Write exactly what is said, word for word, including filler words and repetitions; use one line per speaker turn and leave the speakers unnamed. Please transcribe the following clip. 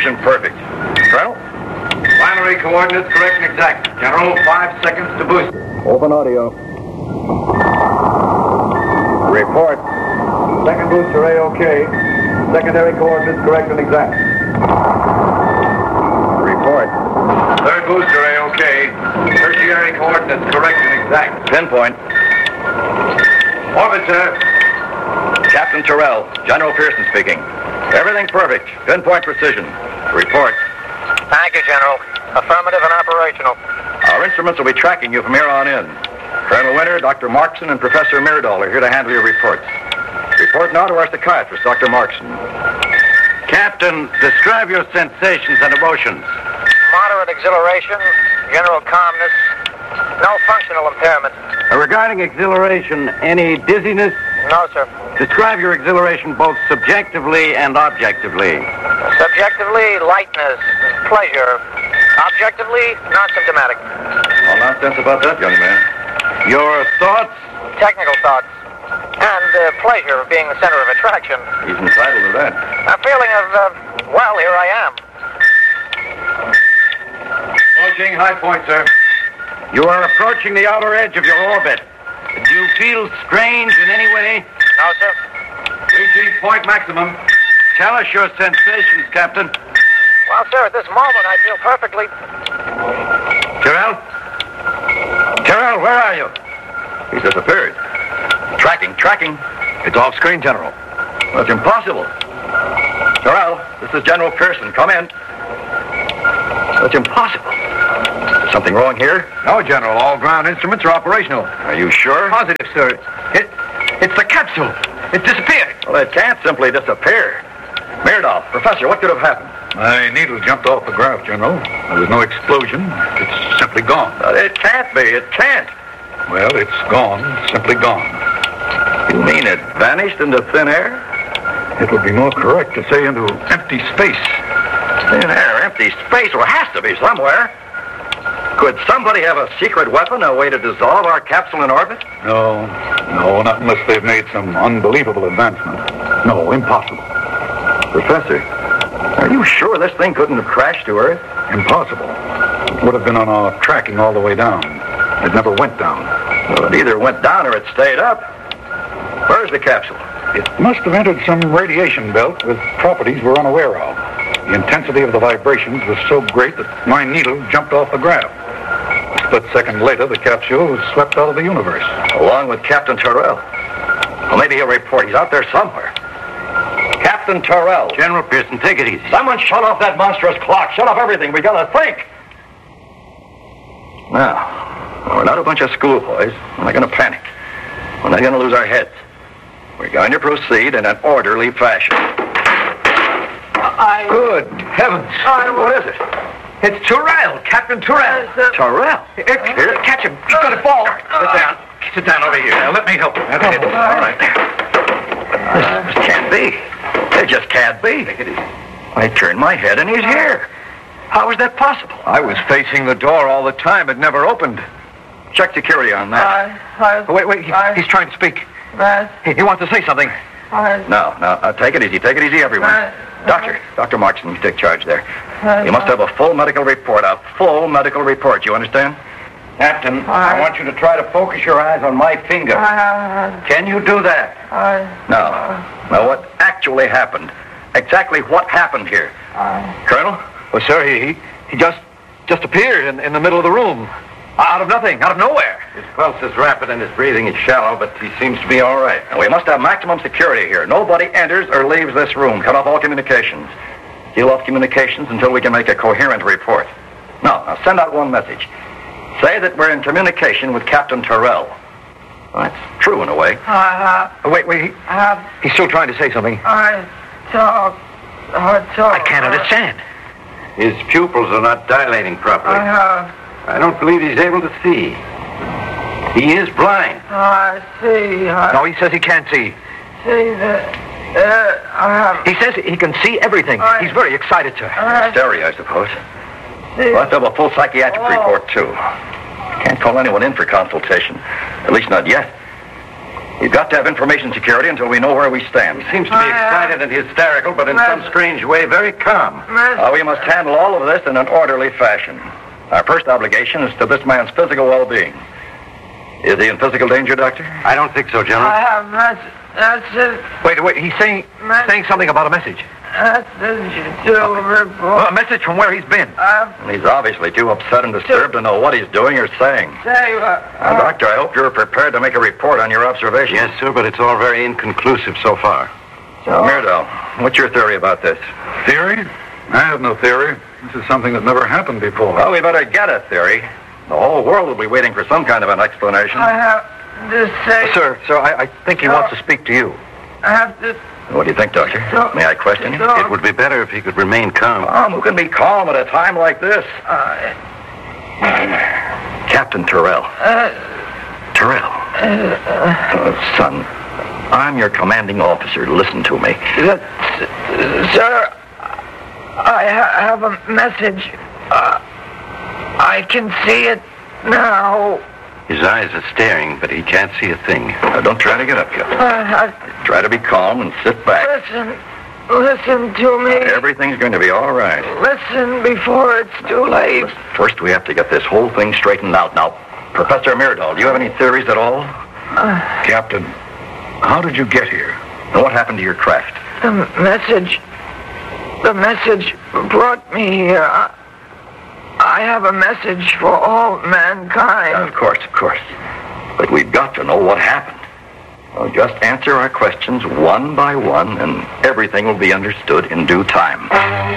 Precision perfect. Colonel?
Binary coordinates correct and exact. General, five seconds to boost.
Open audio. Report.
Second booster A-OK. Secondary coordinates correct and exact.
Report.
Third booster A-OK. Tertiary coordinates correct and exact.
Pinpoint.
Orbit, sir.
Captain Terrell, General Pearson speaking. Everything perfect. Pinpoint precision. Report.
Thank you, General. Affirmative and operational.
Our instruments will be tracking you from here on in. Colonel Winter, Doctor Markson, and Professor Myrdal are here to handle your reports. Report now to our psychiatrist, Doctor Markson.
Captain, describe your sensations and emotions.
Moderate exhilaration, general calmness, no functional impairment.
Uh, regarding exhilaration, any dizziness?
No, sir.
Describe your exhilaration both subjectively and objectively.
Subjectively, lightness, pleasure. Objectively, non-symptomatic.
No nonsense about that, young man.
Your thoughts?
Technical thoughts. And uh, pleasure of being the center of attraction.
He's entitled to that.
A feeling of, uh, well, here I am.
Approaching high point, sir. You are approaching the outer edge of your orbit. Do you feel strange in any way?
No, sir.
Reaching point maximum. Tell us your sensations, Captain.
Well, sir, at this moment I feel perfectly...
Terrell? Terrell, where are you?
He's disappeared. Tracking, tracking.
It's off screen, General.
That's impossible. Terrell, this is General Pearson. Come in. That's impossible. Is something wrong here?
No, General. All ground instruments are operational.
Are you sure?
Positive, sir. It, it's the capsule. It disappeared.
Well, it can't simply disappear. Myrdal, Professor, what could have happened?
My needle jumped off the graph, General. There was no explosion. It's simply gone.
Uh, it can't be. It can't.
Well, it's gone. Simply gone.
You mean it vanished into thin air?
It would be more correct to say into empty space.
Thin air, empty space. Well, it has to be somewhere. Could somebody have a secret weapon, a way to dissolve our capsule in orbit?
No, no, not unless they've made some unbelievable advancement. No, impossible.
Professor, are you sure this thing couldn't have crashed to Earth?
Impossible. It would have been on our tracking all the way down. It never went down.
Well, it either went down or it stayed up. Where's the capsule?
It must have entered some radiation belt with properties we're unaware of. The intensity of the vibrations was so great that my needle jumped off the graph. A split second later, the capsule was swept out of the universe.
Along with Captain Terrell. Well, maybe he'll report. He's out there somewhere. Captain Terrell.
General Pearson, take it easy.
Someone shut off that monstrous clock. Shut off everything. We gotta think. Now, we're not a bunch of schoolboys. We're not gonna panic. We're not gonna lose our heads. We're going to proceed in an orderly fashion.
I...
Good heavens.
I...
What is it?
It's Terrell, Captain Terrell.
Uh,
Terrell?
Here, catch him. He's going to fall. Sit down. Sit down over here. Now, let me help you. That's it. All right.
This, this can't be. It just can't be.
Take it easy.
I turned my head and he's here. How is that possible?
I was facing the door all the time. It never opened.
Check security on that.
I... I...
Wait, wait. He,
I,
he's trying to speak.
I,
He, he wants to say something.
I,
No, no. Uh, take it easy. Take it easy, everyone.
I,
Doctor, Doctor Markson, you take charge there.
I,
You must have a full medical report. A full medical report. You understand?
Captain,
I-
I want you to try to focus your eyes on my finger.
I,
Can you do that?
I,
No. Now, what actually happened? Exactly what happened here?
I,
Colonel?
Well, sir, he, he, he just just appeared in, in the middle of the room. Out of nothing, out of nowhere.
His pulse is rapid and his breathing is shallow, but he seems to be all right. Now, we must have maximum security here. Nobody enters or leaves this room. Cut off all communications. Seal off communications until we can make a coherent report. No, now send out one message. Say that we're in communication with Captain Terrell. Well, that's true in a way.
I,
Oh, wait, wait. He,
I,
he's still trying to say something.
I talk, I talk.
I can't understand.
His pupils are not dilating properly.
I have,
I don't believe he's able to see. He is blind.
I see, I
No, he says he can't see.
see that, uh, I have,
He says he can see everything.
I-
He's very excited, sir.
I
Hysteria, I suppose.
see,
We'll have to have a full psychiatric
Oh.
report, too. Can't call anyone in for consultation. At least not yet. We've got to have information security until we know where we stand.
He seems to be excited and hysterical, but in some strange way, very calm.
Uh, we must handle all of this in an orderly fashion. Our first obligation is to this man's physical well-being. Is he in physical danger, Doctor?
I don't think so, General.
I have message. That's it.
Wait, wait, he's saying
Mes-
saying something about a message.
Message to report.
Well, a message from where he's been.
Uh,
And he's obviously too upset and disturbed to know what he's doing or saying.
say what?
Now, Doctor, I hope you're prepared to make a report on your observations.
Yes, sir, but it's all very inconclusive so far.
Myrdal, what's your theory about this?
Theory? I have no theory. This is something that never happened before.
Well, we better get a theory. The whole world will be waiting for some kind of an explanation.
I have to say.
Sir, sir, I, I think he wants to speak to you.
I have to.
What do you think, Doctor?
So-
May I question you?
so-
It would be better if he could remain calm.
Tom, who can be calm at a time like this?
Uh,
Captain Terrell.
uh,
Terrell. Oh, son, I'm your commanding officer. Listen to me.
that's, sir, I ha- have a message. Uh, I can see it now.
His eyes are staring, but he can't see a thing.
Now, don't try to get up yet.
Uh,
Try to be calm and sit back.
listen, listen to me.
Everything's going to be all right.
Listen before it's too late.
First, we have to get this whole thing straightened out. Now, Professor Myrdal, do you have any theories at all?
Captain, how did you get here?
And what happened to your craft?
The message, the message brought me here. I, I have a message for all mankind.
Of course, of course. But we've got to know what happened. Well, just answer our questions one by one, and everything will be understood in due time.